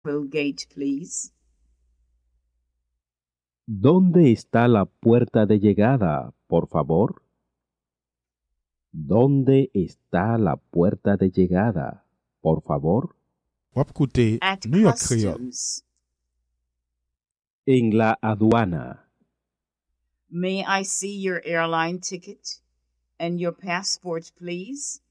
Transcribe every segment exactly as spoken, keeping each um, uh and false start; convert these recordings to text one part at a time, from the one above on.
gate, please. ¿Dónde está la puerta de llegada, por favor? ¿Dónde está la puerta de llegada, por favor? Wap koute At New York Creole. customs. En la aduana. May I see your airline ticket and your passport, please?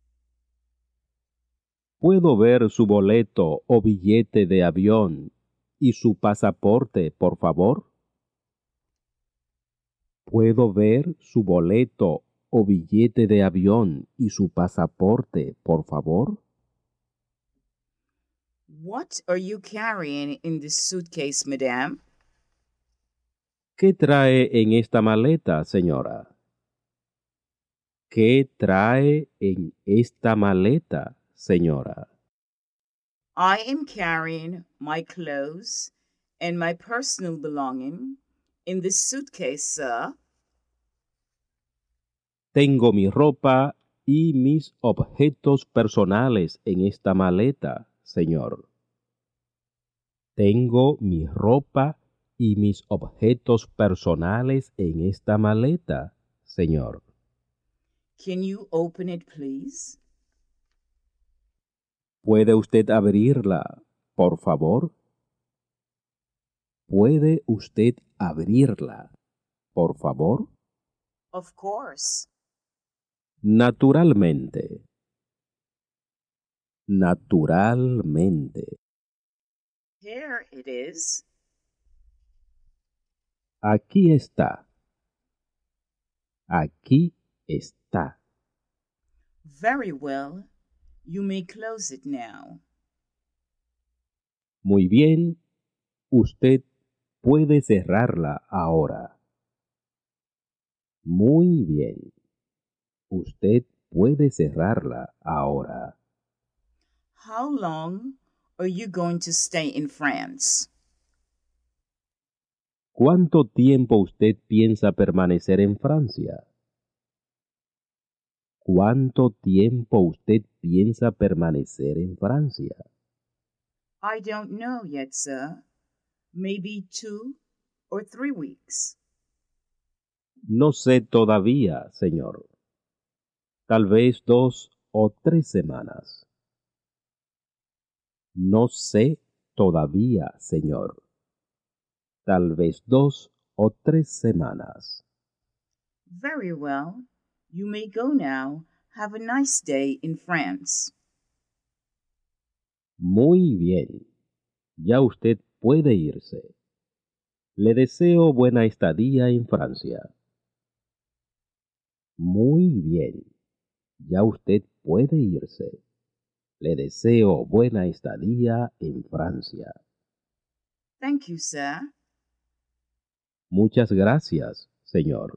¿Puedo ver su boleto o billete de avión y su pasaporte, por favor? ¿Puedo ver su boleto o billete de avión y su pasaporte, por favor? What are you carrying in this suitcase, madame? ¿Qué trae en esta maleta, señora? ¿Qué trae en esta maleta, señora? I am carrying my clothes and my personal belonging in this suitcase, sir. Tengo mi ropa y mis objetos personales en esta maleta, señor. Tengo mi ropa y mis objetos personales en esta maleta, señor. Can you open it, please? ¿Puede usted abrirla, por favor? ¿Puede usted abrirla, por favor? Of course. Naturalmente. Naturalmente. Here it is. Aquí está. Aquí está. Very well. You may close it now. Muy bien. Usted puede cerrarla ahora. Muy bien. Usted puede cerrarla ahora. How long are you going to stay in France? ¿Cuánto tiempo usted piensa permanecer en Francia? ¿Cuánto tiempo usted piensa permanecer en Francia? I don't know yet, sir. Maybe two or three weeks. No sé todavía, señor. Tal vez dos o tres semanas. No sé todavía, señor. Tal vez dos o tres semanas. Very well. You may go now. Have a nice day in France. Muy bien. Ya usted puede irse. Le deseo buena estadía en Francia. Muy bien. Ya usted puede irse. Le deseo buena estadía en Francia. Thank you, sir. Muchas gracias, señor.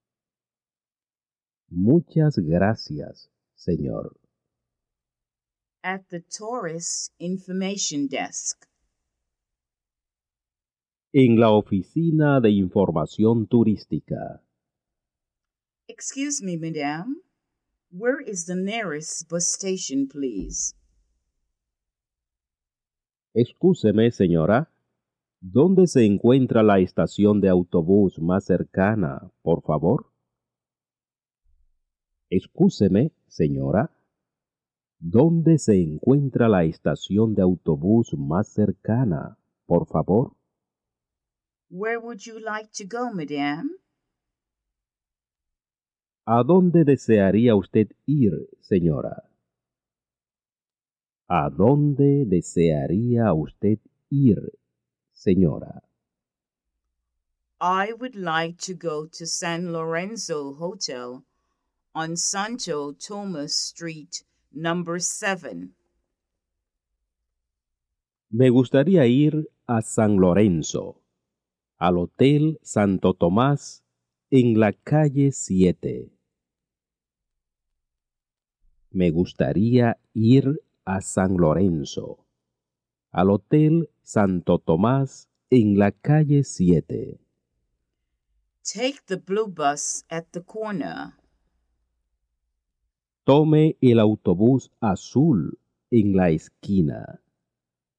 Muchas gracias, señor. At the Tourist Information Desk. En la oficina de información turística. Excuse me, madame. Where is the nearest bus station, please? Excúseme, señora. ¿Dónde se encuentra la estación de autobús más cercana, por favor? Excúseme, señora. ¿Dónde se encuentra la estación de autobús más cercana, por favor? Where would you like to go, madame? ¿A dónde desearía usted ir, señora? ¿A dónde desearía usted ir, señora? I would like to go to San Lorenzo Hotel on Santo Tomas Street, number seven. Me gustaría ir a San Lorenzo, al Hotel Santo Tomás, en la calle siete. Me gustaría ir a San Lorenzo, al Hotel Santo Tomás, en la calle siete. Take the blue bus at the corner. Tome el autobús azul en la esquina.